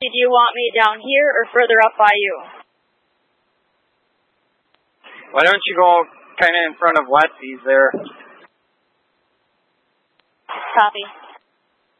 Do you want me down here or further up by you? Why don't you go kind of in front of Wetsy's there? Copy.